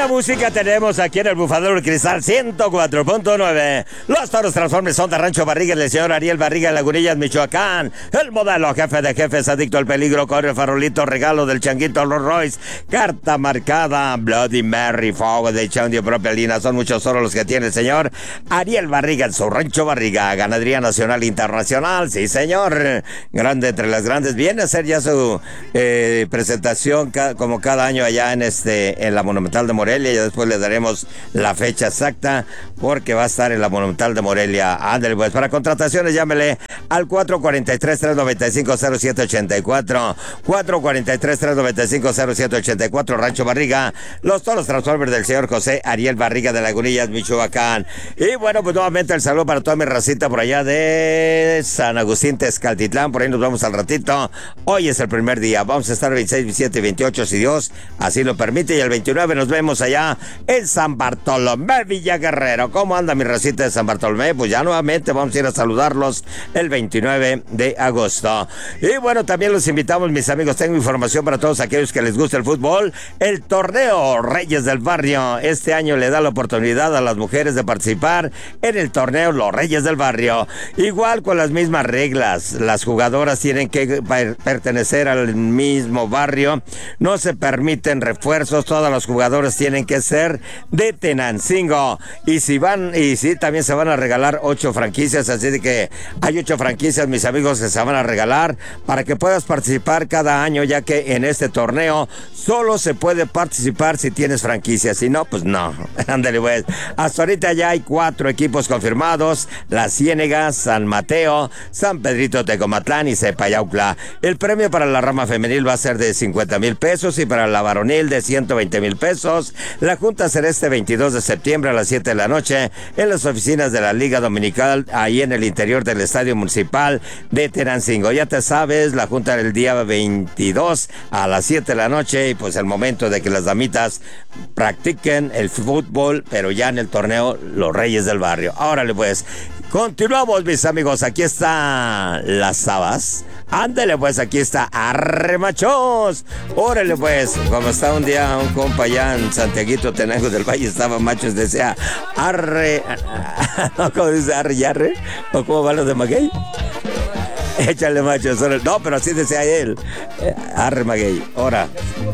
buena música tenemos aquí en el Bufador del Cristal 104.9. Los toros Transformers son de Rancho Barriga, del señor Ariel Barriga, Lagunillas, Michoacán. El modelo jefe de jefes, adicto al peligro, corre el farolito, regalo del changuito Rolls Royce. Carta marcada, Bloody Mary, fuego de chandio propia línea. Son muchos toros los que tiene el señor Ariel Barriga en su Rancho Barriga. Ganadería nacional e internacional, sí señor. Grande entre las grandes. Viene a hacer ya su presentación como cada año allá en la Monumental de Morelia. Y después le daremos la fecha exacta porque va a estar en la Monumental de Morelia. Ándale, pues para contrataciones llámele al 443-395-0784. 443-395-0784, Rancho Barriga. Los toros Transformers del señor José Ariel Barriga de Lagunillas, Michoacán. Y bueno, pues nuevamente el saludo para toda mi racita por allá de San Agustín, Tezcaltitlán. Por ahí nos vamos al ratito. Hoy es el primer día. Vamos a estar 26, 27 y 28 si Dios así lo permite. Y el 29 nos vemos allá en San Bartolomé, Villaguerrero. ¿Cómo anda mi racita de San Bartolomé? Pues ya nuevamente vamos a ir a saludarlos el 29 de agosto. Y bueno, también los invitamos, mis amigos. Tengo información para todos aquellos que les gusta el fútbol. El torneo Reyes del Barrio este año le da la oportunidad a las mujeres de participar en el torneo Los Reyes del Barrio. Igual con las mismas reglas. Las jugadoras tienen que pertenecer al mismo barrio. No se permiten refuerzos. Todas las jugadoras tienen que ser de Tenancingo. Y sí, también se van a regalar 8 franquicias. Así de que hay 8 franquicias, mis amigos, que se van a regalar para que puedas participar cada año, ya que en este torneo solo se puede participar si tienes franquicias. Si no, pues no. Ándale, pues. Hasta ahorita ya hay 4 equipos confirmados: La Ciénega, San Mateo, San Pedrito Tecomatlán y Cepayaucla. El premio para la rama femenil va a ser de 50,000 pesos y para la varonil de 120,000 pesos. La junta será este 22 de septiembre a las 7 de la noche en las oficinas de la Liga Dominical, ahí en el interior del Estadio Municipal de Tenancingo. Ya te sabes, la junta el día 22 a las 7 de la noche, y pues el momento de que las damitas practiquen el fútbol, pero ya en el torneo Los Reyes del Barrio. Órale pues, continuamos, mis amigos. Aquí está Las Sabas. Ándale pues, aquí está Arre Machos. Órale pues, como está un día un compa allá en Santiaguito, Tenango del Valle, estaba machos, decía arre, ¿cómo dice? Arre y arre, o cómo va lo de Maguey. Échale machos, no, pero así decía él. Arre Maguey, ahora.